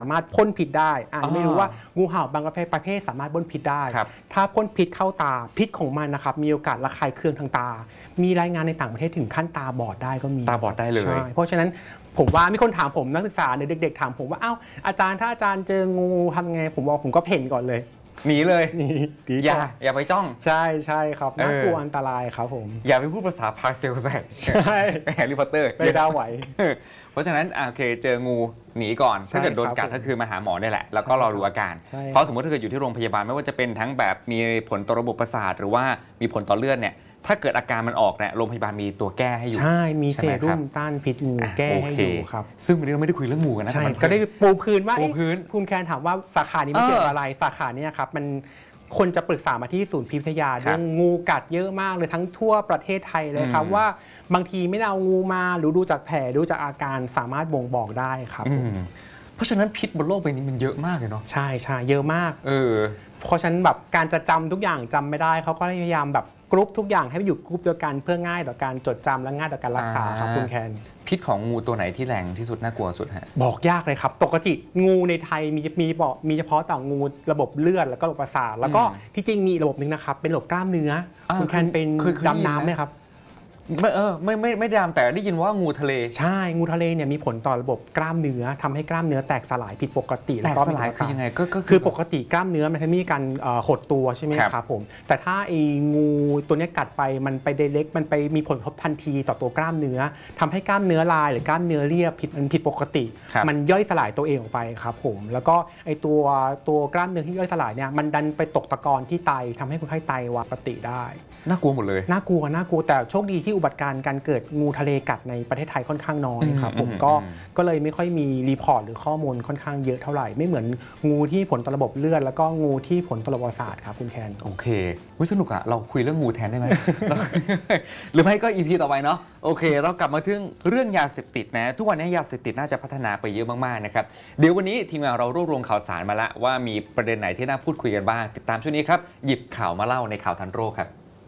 สามารถพ่นพิษได้ไม่รู้ว่างูเห่าบางประเภทสามารถพ่นพิษได้ถ้าพ่นพิษเข้าตาพิษของมันนะครับมีโอกาสระคายเคืองทางตามีรายงานในต่างประเทศถึงขั้นตาบอดได้ก็มีตาบอดได้เลยเพราะฉะนั้นผมว่ามีคนถามผมนักศึกษาเด็กๆถามผมว่าอ้าวอาจารย์ถ้าอาจารย์เจองูทำไงผมบอกผมก็เพ่นก่อนเลยหนีเลยอย่าไปจ้องใช่ครับน่ากลัวอันตรายครับผมอย่าไปพูดภาษาพาสเทลใช่แฮร์รี่พอตเตอร์ไม่ได้ไหวเพราะฉะนั้นโอเคเจองูหนีก่อนถ้าเกิดโดนกัดก็คือมาหาหมอได้แหละแล้วก็รอดูอาการเพราะสมมติถ้าเกิดอยู่ที่โรงพยาบาลไม่ว่าจะเป็นทั้งแบบมีผลต่อระบบประสาทหรือว่ามีผลต่อเลือดเนี่ยถ้าเกิดอาการมันออกเนี่ยโรงพยาบาลมีตัวแก้ให้อยู่ใช่มีเซรุ่มต้านพิษงูแก้ให้อยู่ครับซึ่งวันนี้เราไม่ได้คุยเรื่องงูกันนะใช่ก็ได้ปูพื้นว่าคุณแคนถามว่าสาขานี้มันเกี่ยวกับอะไรสาขานี้ครับมันคนจะปรึกษามาที่ศูนย์พิพิธยาเรื่องงูกัดเยอะมากเลยทั้งทั่วประเทศไทยเลยครับว่าบางทีไม่เอางูมาหรือดูจากแผลดูจากอาการสามารถบ่งบอกได้ครับเพราะฉะนั้นพิษบนโลกใบนี้มันเยอะมากเลยเนาะใช่เยอะมากเพราะฉะนั้นแบบการจะจำทุกอย่างจำไม่ได้เขาก็พยายามแบบกรุ๊ปทุกอย่างให้อยู่กรุ๊ปเดียวกันเพื่อง่ายต่อการจดจำและง่ายต่อการรักษาครับคุณแคนพิษของงูตัวไหนที่แรงที่สุดน่ากลัวสุดฮะบอกยากเลยครับปกติงูในไทยมีเฉพาะต่องูระบบเลือดแล้วก็ระบบประสาทแล้วก็ที่จริงมีระบบนึงนะครับเป็นระบบกล้ามเนื้อคุณแคนเป็นดำน้ำไหมครับไม่ดำแต่ได้ยินว่างูทะเลใช่งูทะเลเนี่ยมีผลต่อระบบกล้ามเนื้อทำให้กล้ามเนื้อแตกสลายผิดปกติแล้วก็สลายคือยังไงก็คือปกติกล้ามเนื้อมันมีการหดตัวใช่ไหมครับผมแต่ถ้าไอ้งูตัวนี้กัดไปมันไปเล็กมันไปมีผลกระทบทันทีต่อตัวกล้ามเนื้อทำให้กล้ามเนื้อลายหรือกล้ามเนื้อเรียบผิดปกติมันย่อยสลายตัวเองออกไปครับผมแล้วก็ไอ้ตัวกล้ามเนื้อที่ย่อยสลายเนี่ยมันดันไปตกตะกอนที่ไตทำให้คนไข้ไตวายปกติได้น่ากลัวหมดเลยน่ากลัวแต่โชคดีที่อุบัติการเกิดงูทะเลกัดในประเทศไทยค่อนข้างน้อยครับผมก็เลยไม่ค่อยมีรีพอร์ตหรือข้อมูลค่อนข้างเยอะเท่าไหร่ไม่เหมือนงูที่ผลต่อระบบเลือดแล้วก็งูที่ผลต่อระบบประสาทครับคุณแคนโอเคสนุกอะเราคุยเรื่องงูแทนได้ไหม หรือไม่ก็ EP ต่อไปเนาะโอเคเรากลับมาถึงเรื่องยาเสพติดนะทุกวันนี้ยาเสพติดน่าจะพัฒนาไปเยอะมากๆนะครับเดี๋ยววันนี้ทีมงานเรารวบรวมข่าวสารมาละว่ามีประเด็นไหนที่น่าพูดคุยกันบ้างติดตามช่วงนี้ครับหยิบข่าวมาเล่าในข่าวทันโรคครับ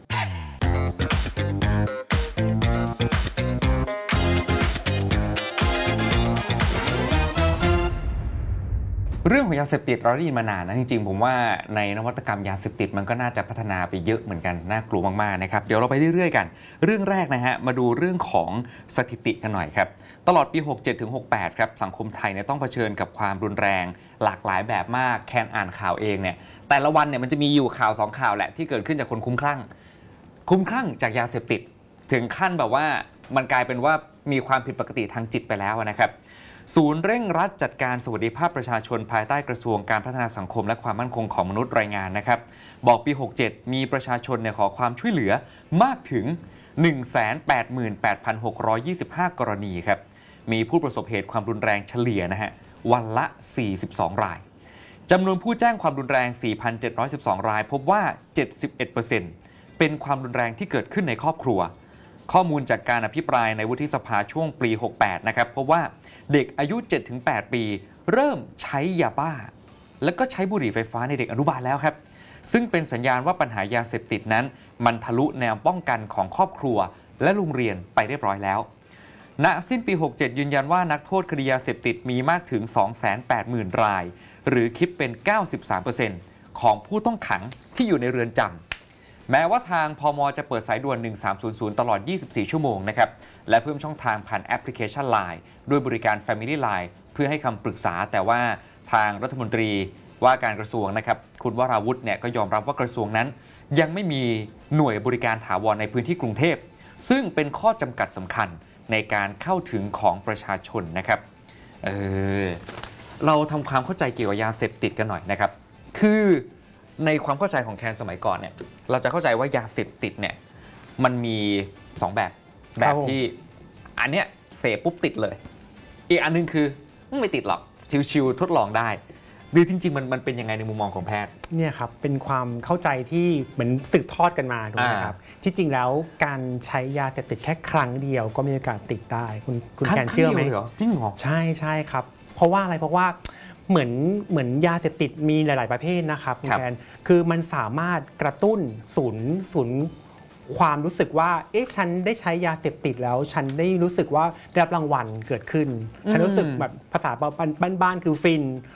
เรื่องของยาเสพติดเราได้ยินมานานนะจริงๆผมว่าในนวัตกรรมยาเสพติดมันก็น่าจะพัฒนาไปเยอะเหมือนกันน่ากลัวมากๆนะครับเดี๋ยวเราไปเรื่อยๆกันเรื่องแรกนะฮะมาดูเรื่องของสถิติกันหน่อยครับตลอดปี 67-68 ครับสังคมไทยเนี่ยต้องเผชิญกับความรุนแรงหลากหลายแบบมากแคนอ่านข่าวเองเนี่ยแต่ละวันเนี่ยมันจะมีอยู่ข่าว2ข่าวแหละที่เกิดขึ้นจากคนคุ้มคลั่งจากยาเสพติดถึงขั้นแบบว่ามันกลายเป็นว่ามีความผิดปกติทางจิตไปแล้วนะครับศูนย์เร่งรัดจัดการสวัสดิภาพประชาชนภายใต้กระทรวงการพัฒนาสังคมและความมั่นคงของมนุษย์รายงานนะครับบอกปี 67 มีประชาชนขอความช่วยเหลือมากถึง 188,625 กรณีครับมีผู้ประสบเหตุความรุนแรงเฉลี่ยนะฮะวันละ 42 รายจำนวนผู้แจ้งความรุนแรง 4,712 รายพบว่า 71% เป็นความรุนแรงที่เกิดขึ้นในครอบครัวข้อมูลจากการอภิปรายในวุฒิสภาช่วงปี 68 นะครับพบว่าเด็กอายุ 7-8 ปีเริ่มใช้ยาบ้าแล้วก็ใช้บุหรี่ไฟฟ้าในเด็กอนุบาลแล้วครับซึ่งเป็นสัญญาณว่าปัญหายาเสพติดนั้นมันทะลุแนวป้องกันของครอบครัวและโรงเรียนไปเรียบร้อยแล้วณสิ้นปี 67 ยืนยันว่านักโทษคดียาเสพติดมีมากถึง 280,000 รายหรือคิดเป็น 93% ของผู้ต้องขังที่อยู่ในเรือนจำแม้ว่าทางพม.จะเปิดสายด่วน 1300 ตลอด 24 ชั่วโมงนะครับและเพิ่มช่องทางผ่านแอปพลิเคชัน LINE ด้วยบริการ Family Line เพื่อให้คำปรึกษาแต่ว่าทางรัฐมนตรีว่าการกระทรวงนะครับคุณวราวุธเนี่ยก็ยอมรับว่ากระทรวงนั้นยังไม่มีหน่วยบริการถาวรในพื้นที่กรุงเทพซึ่งเป็นข้อจำกัดสำคัญในการเข้าถึงของประชาชนนะครับเราทำความเข้าใจเกี่ยวกับยาเสพติดกันหน่อยนะครับคือในความเข้าใจของแคนสมัยก่อนเนี่ยเราจะเข้าใจว่ายาเสพติดเนี่ยมันมี2แบบที่อันเนี้ยเสพปุ๊บติดเลยอีกอันนึงคือไม่ติดหรอกชิวๆทดลองได้หรือจริงๆมันเป็นยังไงในมุมมองของแพทย์เนี่ยครับเป็นความเข้าใจที่เหมือนสืบทอดกันมาถูกไหมครับที่จริงแล้วการใช้ยาเสพติดแค่ครั้งเดียวก็มีโอกาสติดได้คุณแคนเชื่อไหมจริงเหรอใช่ครับเพราะว่าอะไรเพราะว่าเหมือนยาเสพติดมีหลายๆประเภทนะครับคุณแคนคือมันสามารถกระตุ้นศูนย์ความรู้สึกว่าเอ๊ะฉันได้ใช้ยาเสพติดแล้วฉันได้รู้สึกว่าได้รับรางวัลเกิดขึ้นฉันรู้สึกแบบภาษาบ้านๆคือฟิน